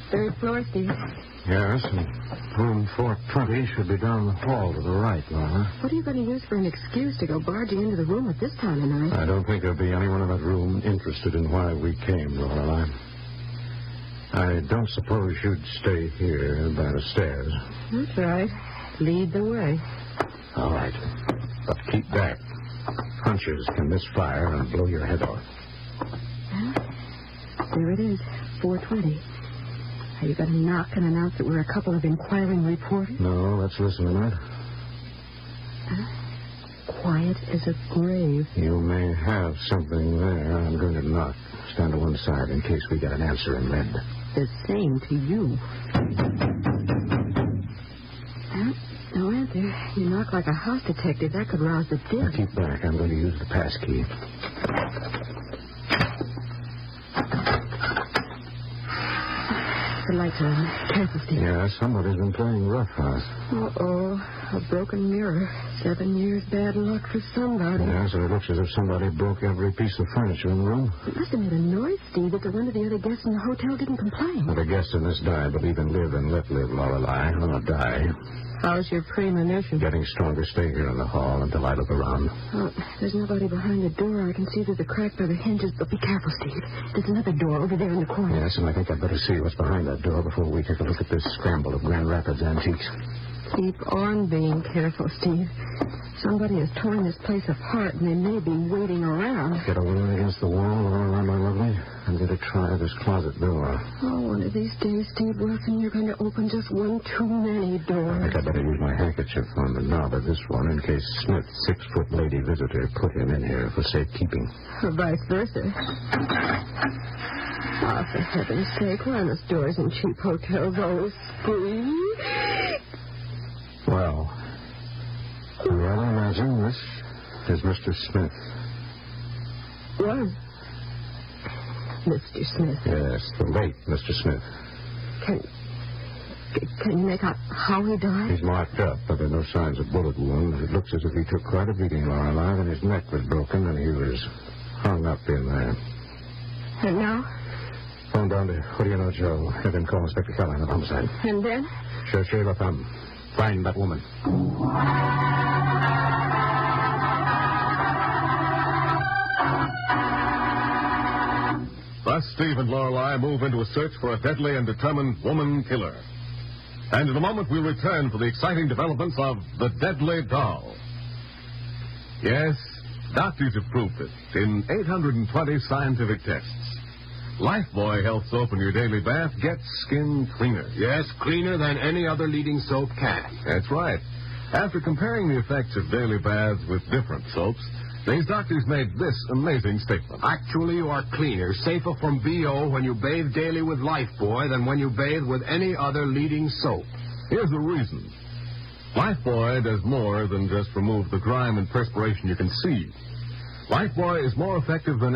Third floor, Steve. Yes, and room 420 should be down the hall to the right, Laura. What are you going to use for an excuse to go barging into the room at this time of night? I don't think there'll be anyone in that room interested in why we came, Laura. I don't suppose you'd stay here by the stairs. That's right. Lead the way. All right. But keep back. Punches can misfire and blow your head off. Well, there it is, 420. Are you going to knock and announce that we're a couple of inquiring reporters? No, let's listen to that. Quiet as a grave. You may have something there. I'm going to knock. Stand to one side in case we get an answer in lead. The same to you. No answer. You knock like a house detective. That could rouse the dead. Now keep back. I'm going to use the pass key. The lights are on. Careful, Steve. Yeah, somebody's been playing roughhouse. Uh-oh. A broken mirror. 7 years bad luck for somebody. Yeah, so it looks as if somebody broke every piece of furniture in the room. It must have made a noise, Steve, that one of the other guests in the hotel didn't complain. Well, the guests in this dive believe in live and let live, Lorelei, not die. How's your premonition? Getting stronger. Stay here in the hall until I look around. Oh, there's nobody behind the door. I can see through the crack by the hinges, but be careful, Steve. There's another door over there in the corner. Yes, and I think I'd better see what's behind that door before we take a look at this scramble of Grand Rapids antiques. Keep on being careful, Steve. Somebody has torn this place apart, and they may be waiting around. Get over there against the wall, Lorelei, my lovely. I'm going to try this closet door. Oh, one of these days, Steve Wilson, you're going to open just one too many doors. I think I'd better use my handkerchief on the knob of this one in case Smith's 6-foot lady visitor put him in here for safekeeping. Or vice versa. Oh, for heaven's sake, why must doors in cheap hotels always squeeze? Well, I imagine this is Mr. Smith. Was Mr. Smith. Yes, the late Mr. Smith. Can you make out how he died? He's marked up, but there are no signs of bullet wounds. It looks as if he took quite a beating, Lorelei, and his neck was broken, and he was hung up in there. And now? Phone down to Juliano Joe. Have him call Inspector Callahan of homicide. And then? Cherchez la femme. Find that woman. Thus, Steve and Lorelei move into a search for a deadly and determined woman killer. And in a moment, we'll return for the exciting developments of The Deadly Doll. Yes, doctors have proved it in 820 scientific tests. Lifebuoy Health Soap in your daily bath gets skin cleaner. Yes, cleaner than any other leading soap can. That's right. After comparing the effects of daily baths with different soaps, these doctors made this amazing statement. Actually, you are cleaner, safer from BO when you bathe daily with Lifebuoy than when you bathe with any other leading soap. Here's the reason. Lifebuoy does more than just remove the grime and perspiration you can see. Lifebuoy is more effective than